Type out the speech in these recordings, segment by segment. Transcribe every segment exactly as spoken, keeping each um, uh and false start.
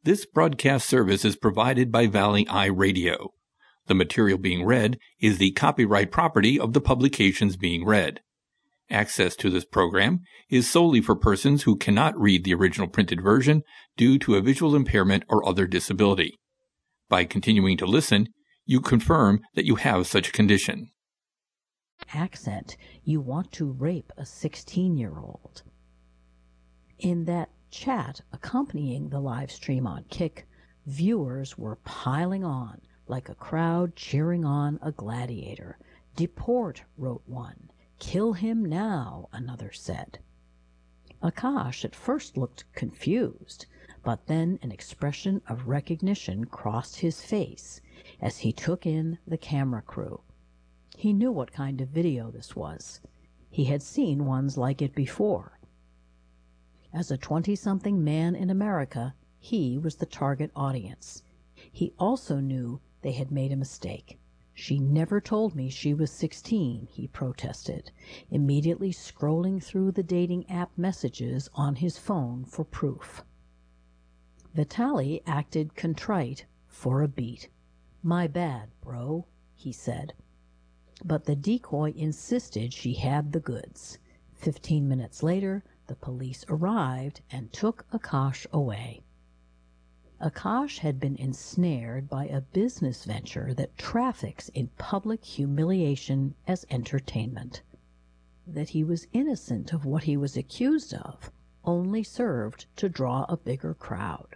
This broadcast service is provided by Valley Eye Radio. The material being read is the copyright property of the publications being read. Access to this program is solely for persons who cannot read the original printed version due to a visual impairment or other disability. By continuing to listen, you confirm that you have such a condition. Accent, you want to rape a sixteen-year-old. In that chat accompanying the live stream on Kick, viewers were piling on like a crowd cheering on a gladiator. Deport, wrote one. Kill him now, another said. Akash at first looked confused, but then an expression of recognition crossed his face as he took in the camera crew. He knew what kind of video this was. He had seen ones like it before. As a twenty-something man in America, he was the target audience. He also knew they had made a mistake. She never told me she was sixteen, he protested, immediately scrolling through the dating app messages on his phone for proof. Vitali acted contrite for a beat. My bad, bro, he said. But the decoy insisted she had the goods. Fifteen minutes later, the police arrived and took Akash away. Akash had been ensnared by a business venture that traffics in public humiliation as entertainment. That he was innocent of what he was accused of only served to draw a bigger crowd.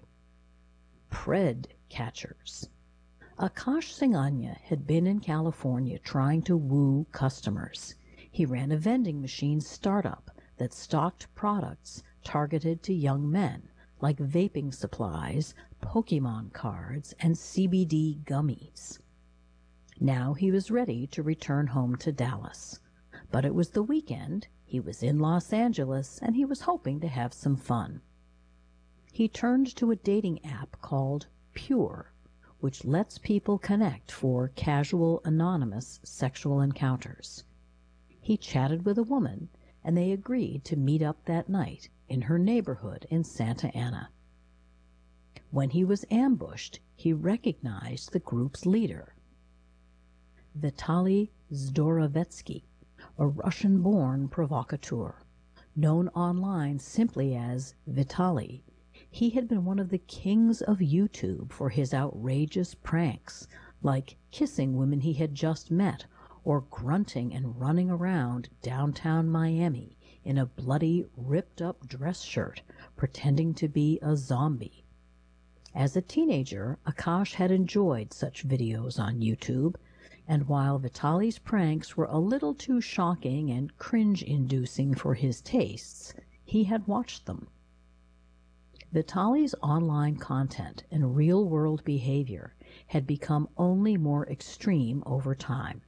Pred catchers. Akash Singhania had been in California trying to woo customers. He ran a vending machine startup that stocked products targeted to young men, like vaping supplies, Pokemon cards, and C B D gummies. Now he was ready to return home to Dallas. But it was the weekend, he was in Los Angeles, and he was hoping to have some fun. He turned to a dating app called Pure, which lets people connect for casual, anonymous sexual encounters. He chatted with a woman, and they agreed to meet up that night in her neighborhood in Santa Ana. When he was ambushed, he recognized the group's leader, Vitali Zdorovetsky, a Russian-born provocateur. Known online simply as Vitali, he had been one of the kings of YouTube for his outrageous pranks, like kissing women he had just met or grunting and running around downtown Miami in a bloody, ripped-up dress shirt, pretending to be a zombie. As a teenager, Akash had enjoyed such videos on YouTube, and while Vitali's pranks were a little too shocking and cringe-inducing for his tastes, he had watched them. Vitali's online content and real-world behavior had become only more extreme over time.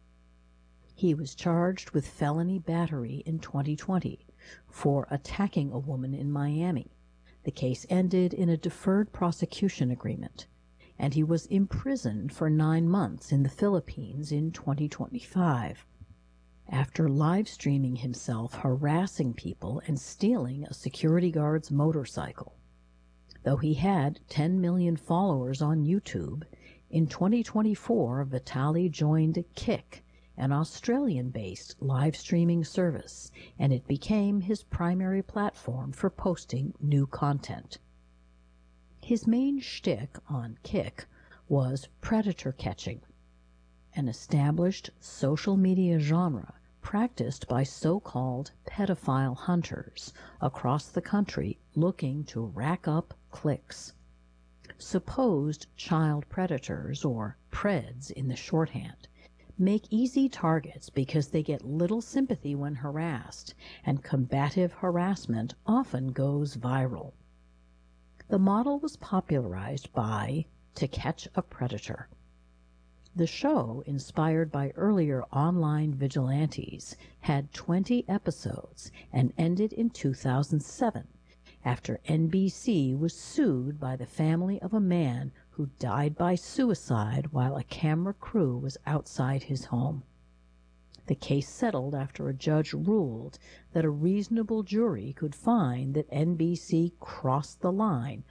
He was charged with felony battery in twenty twenty for attacking a woman in Miami. The case ended in a deferred prosecution agreement, and he was imprisoned for nine months in the Philippines in twenty twenty-five after live-streaming himself harassing people and stealing a security guard's motorcycle. Though he had ten million followers on YouTube, in twenty twenty-four Vitali joined Kick, an Australian-based live-streaming service, and it became his primary platform for posting new content. His main shtick on Kick was predator catching, an established social media genre practiced by so-called pedophile hunters across the country looking to rack up clicks. Supposed child predators, or Preds in the shorthand, make easy targets because they get little sympathy when harassed, and combative harassment often goes viral. The model was popularized by To Catch a Predator. The show, inspired by earlier online vigilantes, had twenty episodes and ended in two thousand seven, after N B C was sued by the family of a man who died by suicide while a camera crew was outside his home. The case settled after a judge ruled that a reasonable jury could find that N B C crossed the line